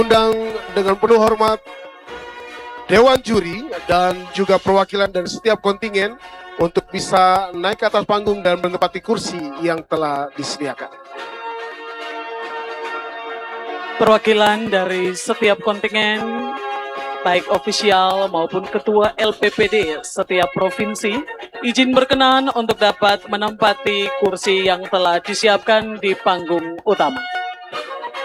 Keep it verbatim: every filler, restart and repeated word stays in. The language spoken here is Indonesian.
Undang dengan penuh hormat Dewan Juri dan juga perwakilan dari setiap kontingen untuk bisa naik ke atas panggung dan menempati kursi yang telah disediakan. Perwakilan dari setiap kontingen, baik ofisial maupun ketua L P P D setiap provinsi, izin berkenan untuk dapat menempati kursi yang telah disiapkan di panggung utama.